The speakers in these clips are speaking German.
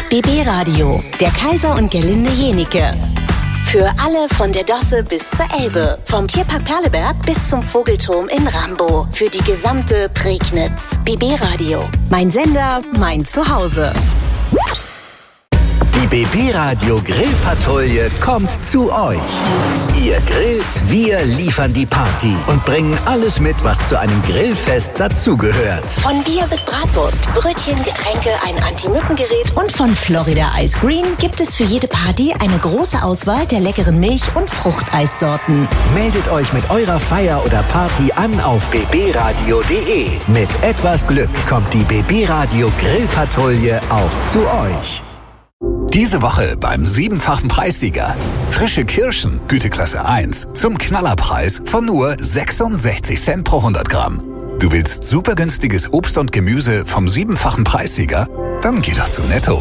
BB Radio, der Kaiser und Gerlinde Jenicke. Für alle von der Dosse bis zur Elbe, vom Tierpark Perleberg bis zum Vogelturm in Rambo. Für die gesamte Prignitz. BB Radio, mein Sender, mein Zuhause. Die BB Radio Grillpatrouille kommt zu euch. Ihr grillt, wir liefern die Party und bringen alles mit, was zu einem Grillfest dazugehört. Von Bier bis Bratwurst, Brötchen, Getränke, ein Anti-Mücken-Gerät und von Florida Ice Green gibt es für jede Party eine große Auswahl der leckeren Milch- und Fruchteissorten. Meldet euch mit eurer Feier oder Party an auf bbradio.de. Mit etwas Glück kommt die BB Radio Grillpatrouille auch zu euch. Diese Woche beim 7-fachen Preissieger. Frische Kirschen, Güteklasse 1, zum Knallerpreis von nur 66 Cent pro 100 Gramm. Du willst super günstiges Obst und Gemüse vom 7-fachen Preissieger? Dann geh doch zu Netto.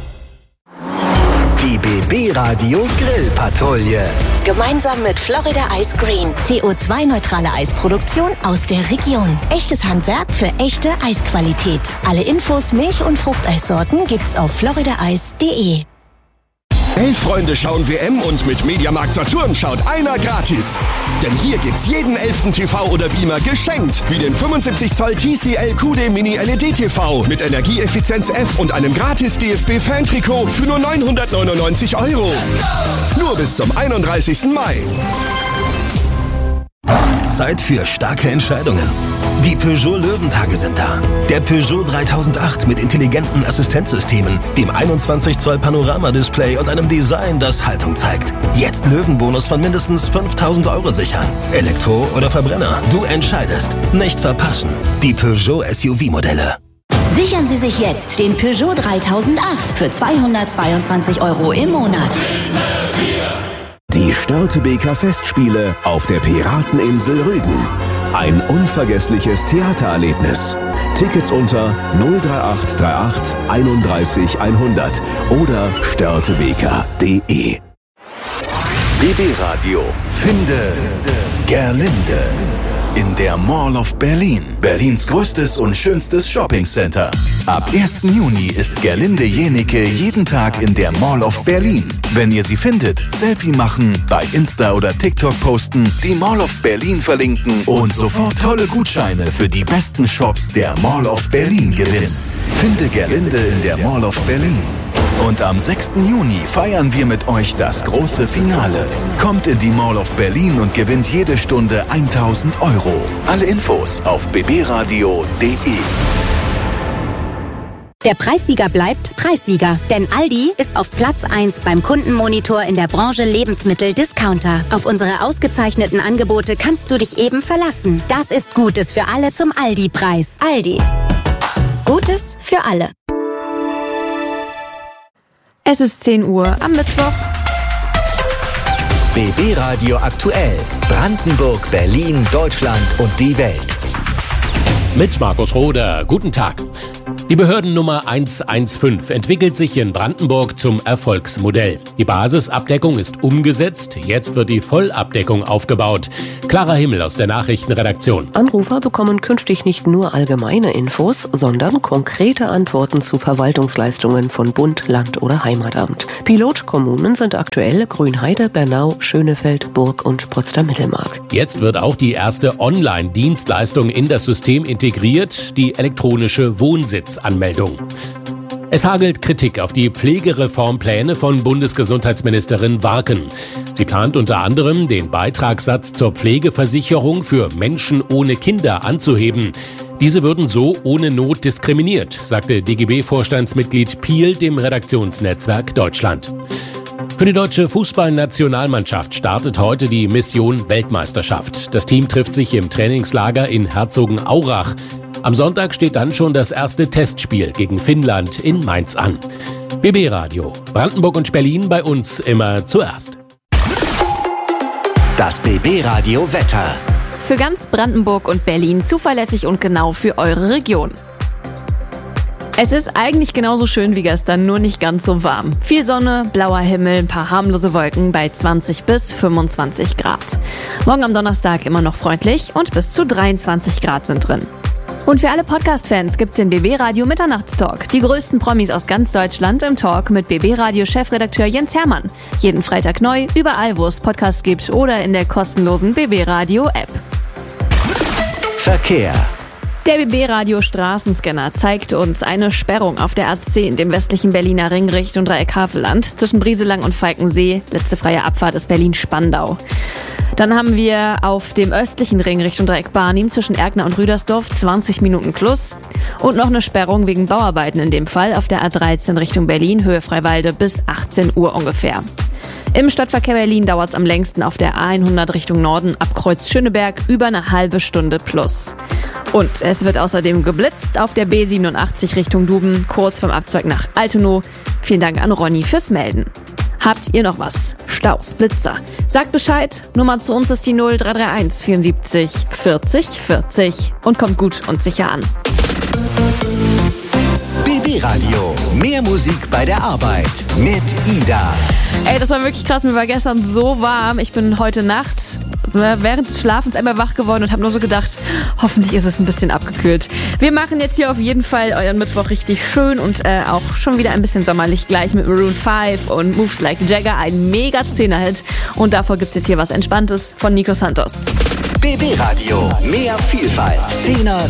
Die BB Radio Grillpatrouille. Gemeinsam mit Florida Ice Green. CO2-neutrale Eisproduktion aus der Region. Echtes Handwerk für echte Eisqualität. Alle Infos, Milch- und Fruchteissorten gibt's auf floridaice.de. 11 Freunde schauen WM und mit Mediamarkt Saturn schaut einer gratis. Denn hier gibt's jeden 11. TV oder Beamer geschenkt. Wie den 75 Zoll TCL QD Mini LED TV mit Energieeffizienz F und einem gratis DFB-Fan-Trikot für nur 999 €. Nur bis zum 31. Mai. Zeit für starke Entscheidungen. Die Peugeot Löwentage sind da. Der Peugeot 3008 mit intelligenten Assistenzsystemen, dem 21 Zoll Panoramadisplay und einem Design, das Haltung zeigt. Jetzt Löwenbonus von mindestens 5.000 € sichern. Elektro oder Verbrenner, du entscheidest. Nicht verpassen. Die Peugeot SUV-Modelle. Sichern Sie sich jetzt den Peugeot 3008 für 222 € im Monat. Die Störtebeker Festspiele auf der Pirateninsel Rügen. Ein unvergessliches Theatererlebnis. Tickets unter 03838 31 100 oder störtebeker.de. BB Radio finde Gerlinde in der Mall of Berlin. Berlins größtes und schönstes Shoppingcenter. Ab 1. Juni ist Gerlinde Jenicke jeden Tag in der Mall of Berlin. Wenn ihr sie findet, Selfie machen, bei Insta oder TikTok posten, die Mall of Berlin verlinken und sofort tolle Gutscheine für die besten Shops der Mall of Berlin gewinnen. Finde Gerlinde in der Mall of Berlin. Und am 6. Juni feiern wir mit euch das große Finale. Kommt in die Mall of Berlin und gewinnt jede Stunde 1.000 €. Alle Infos auf bbradio.de. Der Preissieger bleibt Preissieger, denn Aldi ist auf Platz 1 beim Kundenmonitor in der Branche Lebensmittel-Discounter. Auf unsere ausgezeichneten Angebote kannst du dich eben verlassen. Das ist Gutes für alle zum Aldi-Preis. Aldi. Gutes für alle. Es ist 10 Uhr am Mittwoch. BB Radio aktuell. Brandenburg, Berlin, Deutschland und die Welt. Mit Markus Roder. Guten Tag. Die Behördennummer 115 entwickelt sich in Brandenburg zum Erfolgsmodell. Die Basisabdeckung ist umgesetzt, jetzt wird die Vollabdeckung aufgebaut. Clara Himmel aus der Nachrichtenredaktion. Anrufer bekommen künftig nicht nur allgemeine Infos, sondern konkrete Antworten zu Verwaltungsleistungen von Bund, Land oder Heimatamt. Pilotkommunen sind aktuell Grünheide, Bernau, Schönefeld, Burg und Potsdam-Mittelmark. Jetzt wird auch die erste Online-Dienstleistung in das System integriert, die elektronische Wohnsitzanmeldung. Es hagelt Kritik auf die Pflegereformpläne von Bundesgesundheitsministerin Warken. Sie plant unter anderem, den Beitragssatz zur Pflegeversicherung für Menschen ohne Kinder anzuheben. Diese würden so ohne Not diskriminiert, sagte DGB-Vorstandsmitglied Piel dem Redaktionsnetzwerk Deutschland. Für die deutsche Fußballnationalmannschaft startet heute die Mission Weltmeisterschaft. Das Team trifft sich im Trainingslager in Herzogenaurach. Am Sonntag steht dann schon das erste Testspiel gegen Finnland in Mainz an. BB Radio, Brandenburg und Berlin bei uns immer zuerst. Das BB Radio Wetter. Für ganz Brandenburg und Berlin zuverlässig und genau für eure Region. Es ist eigentlich genauso schön wie gestern, nur nicht ganz so warm. Viel Sonne, blauer Himmel, ein paar harmlose Wolken bei 20 bis 25 Grad. Morgen am Donnerstag immer noch freundlich und bis zu 23 Grad sind drin. Und für alle Podcast-Fans gibt's den BB Radio Mitternachtstalk. Die größten Promis aus ganz Deutschland im Talk mit BB Radio Chefredakteur Jens Hermann. Jeden Freitag neu, überall wo es Podcasts gibt oder in der kostenlosen BB Radio App. Verkehr. Der BB Radio Straßenscanner zeigt uns eine Sperrung auf der A10, dem westlichen Berliner Ring Richtung Dreieck Havelland, zwischen Brieselang und Falkensee. Letzte freie Abfahrt ist Berlin-Spandau. Dann haben wir auf dem östlichen Ring Richtung Dreieck Barnim zwischen Erkner und Rüdersdorf 20 Minuten plus. Und noch eine Sperrung wegen Bauarbeiten in dem Fall auf der A13 Richtung Berlin, Höhe Freiwalde bis 18 Uhr ungefähr. Im Stadtverkehr Berlin dauert es am längsten auf der A100 Richtung Norden ab Kreuz Schöneberg über eine halbe Stunde plus. Und es wird außerdem geblitzt auf der B87 Richtung Duben, kurz vom Abzweig nach Altenow. Vielen Dank an Ronny fürs Melden. Habt ihr noch was? Staus, Blitzer? Sagt Bescheid. Nummer zu uns ist die 0331 74 40 40 und kommt gut und sicher an. BB Radio. Mehr Musik bei der Arbeit mit Ida. Ey, das war wirklich krass. Mir war gestern so warm. Ich bin heute Nacht während des Schlafens einmal wach geworden und habe nur so gedacht, hoffentlich ist es ein bisschen abgekühlt. Wir machen jetzt hier auf jeden Fall euren Mittwoch richtig schön und auch schon wieder ein bisschen sommerlich gleich mit Maroon 5 und Moves Like Jagger, ein mega 10er-Hit. Und davor gibt's jetzt hier was Entspanntes von Nico Santos. BB Radio. Mehr Vielfalt. 10er